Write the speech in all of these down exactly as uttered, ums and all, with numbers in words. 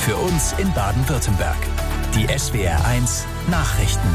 für uns in Baden-Württemberg. Die S W R eins Nachrichten.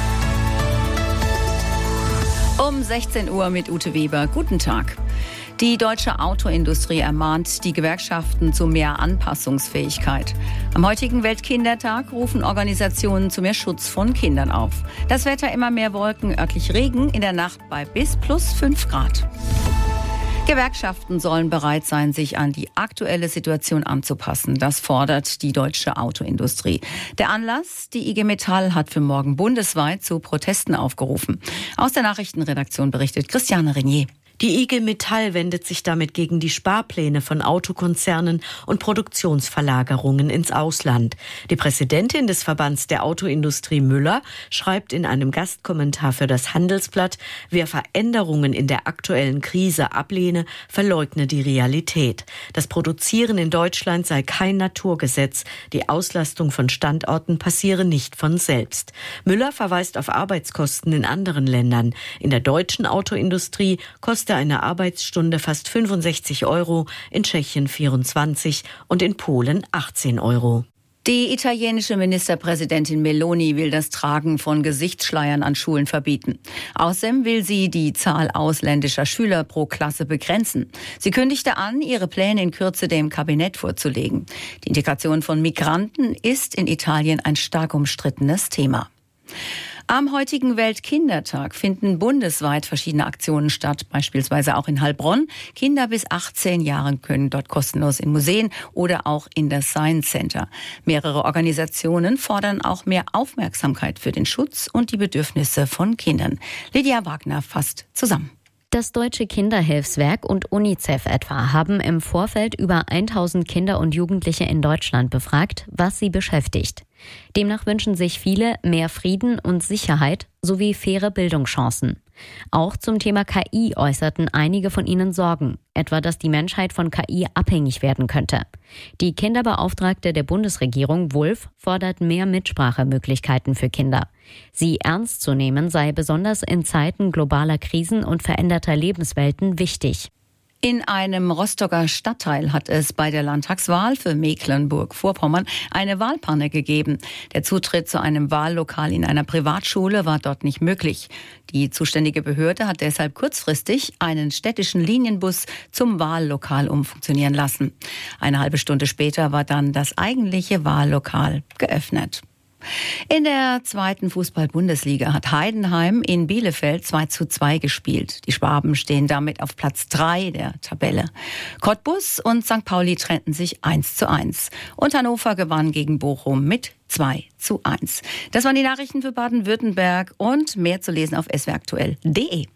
Um sechzehn Uhr mit Ute Weber. Guten Tag. Die deutsche Autoindustrie ermahnt die Gewerkschaften zu mehr Anpassungsfähigkeit. Am heutigen Weltkindertag rufen Organisationen zu mehr Schutz von Kindern auf. Das Wetter immer mehr Wolken, örtlich Regen, in der Nacht bei bis plus fünf Grad. Gewerkschaften sollen bereit sein, sich an die aktuelle Situation anzupassen. Das fordert die deutsche Autoindustrie. Der Anlass? Die I G Metall hat für morgen bundesweit zu Protesten aufgerufen. Aus der Nachrichtenredaktion berichtet Christiane Renier. Die I G Metall wendet sich damit gegen die Sparpläne von Autokonzernen und Produktionsverlagerungen ins Ausland. Die Präsidentin des Verbands der Autoindustrie Müller schreibt in einem Gastkommentar für das Handelsblatt, wer Veränderungen in der aktuellen Krise ablehne, verleugne die Realität. Das Produzieren in Deutschland sei kein Naturgesetz. Die Auslastung von Standorten passiere nicht von selbst. Müller verweist auf Arbeitskosten in anderen Ländern. In der deutschen Autoindustrie kostet eine Arbeitsstunde fast fünfundsechzig Euro, in Tschechien vierundzwanzig und in Polen achtzehn Euro. Die italienische Ministerpräsidentin Meloni will das Tragen von Gesichtsschleiern an Schulen verbieten. Außerdem will sie die Zahl ausländischer Schüler pro Klasse begrenzen. Sie kündigte an, ihre Pläne in Kürze dem Kabinett vorzulegen. Die Integration von Migranten ist in Italien ein stark umstrittenes Thema. Am heutigen Weltkindertag finden bundesweit verschiedene Aktionen statt, beispielsweise auch in Heilbronn. Kinder bis achtzehn Jahren können dort kostenlos in Museen oder auch in das Science Center. Mehrere Organisationen fordern auch mehr Aufmerksamkeit für den Schutz und die Bedürfnisse von Kindern. Lydia Wagner fasst zusammen. Das Deutsche Kinderhilfswerk und UNICEF etwa haben im Vorfeld über tausend Kinder und Jugendliche in Deutschland befragt, was sie beschäftigt. Demnach wünschen sich viele mehr Frieden und Sicherheit sowie faire Bildungschancen. Auch zum Thema K I äußerten einige von ihnen Sorgen, etwa dass die Menschheit von K I abhängig werden könnte. Die Kinderbeauftragte der Bundesregierung, Wulff, fordert mehr Mitsprachemöglichkeiten für Kinder. Sie ernst zu nehmen sei besonders in Zeiten globaler Krisen und veränderter Lebenswelten wichtig. In einem Rostocker Stadtteil hat es bei der Landtagswahl für Mecklenburg-Vorpommern eine Wahlpanne gegeben. Der Zutritt zu einem Wahllokal in einer Privatschule war dort nicht möglich. Die zuständige Behörde hat deshalb kurzfristig einen städtischen Linienbus zum Wahllokal umfunktionieren lassen. Eine halbe Stunde später war dann das eigentliche Wahllokal geöffnet. In der zweiten Fußball-Bundesliga hat Heidenheim in Bielefeld zwei zu zwei gespielt. Die Schwaben stehen damit auf Platz drei der Tabelle. Cottbus und Sankt Pauli trennten sich eins zu eins. Und Hannover gewann gegen Bochum mit zwei zu eins. Das waren die Nachrichten für Baden-Württemberg und mehr zu lesen auf s w r aktuell punkt d e.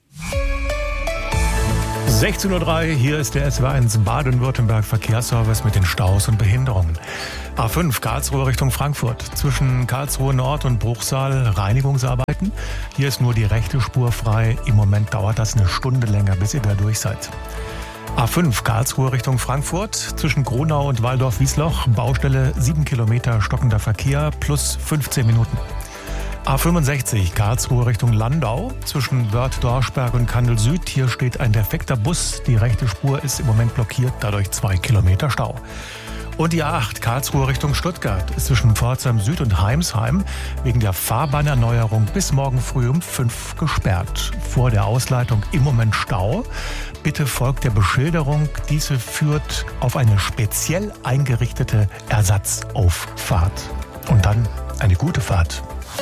sechzehn Uhr drei, hier ist der S W R eins Baden-Württemberg Verkehrsservice mit den Staus und Behinderungen. A fünf Karlsruhe Richtung Frankfurt. Zwischen Karlsruhe Nord und Bruchsal Reinigungsarbeiten. Hier ist nur die rechte Spur frei. Im Moment dauert das eine Stunde länger, bis ihr da durch seid. A fünf Karlsruhe Richtung Frankfurt. Zwischen Gronau und Waldorf-Wiesloch. Baustelle sieben Kilometer stockender Verkehr plus fünfzehn Minuten. A fünfundsechzig Karlsruhe Richtung Landau. Zwischen Wörth-Dorschberg und Kandel Süd. Hier steht ein defekter Bus. Die rechte Spur ist im Moment blockiert, dadurch zwei Kilometer Stau. Und die A acht Karlsruhe Richtung Stuttgart ist zwischen Pforzheim Süd und Heimsheim wegen der Fahrbahnerneuerung bis morgen früh um fünf gesperrt. Vor der Ausleitung im Moment Stau. Bitte folgt der Beschilderung. Diese führt auf eine speziell eingerichtete Ersatzauffahrt. Und dann eine gute Fahrt.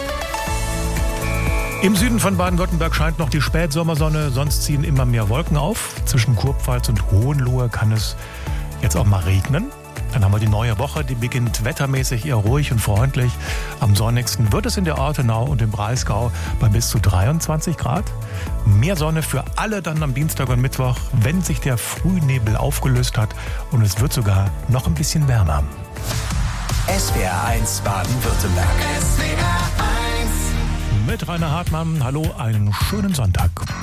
Im Süden von Baden-Württemberg scheint noch die Spätsommersonne, sonst ziehen immer mehr Wolken auf. Zwischen Kurpfalz und Hohenlohe kann es jetzt auch mal regnen. Dann haben wir die neue Woche, die beginnt wettermäßig eher ruhig und freundlich. Am sonnigsten wird es in der Ortenau und im Breisgau bei bis zu dreiundzwanzig Grad. Mehr Sonne für alle dann am Dienstag und Mittwoch, wenn sich der Frühnebel aufgelöst hat. Und es wird sogar noch ein bisschen wärmer. S W R eins Baden-Württemberg. Mit Rainer Hartmann, hallo, einen schönen Sonntag.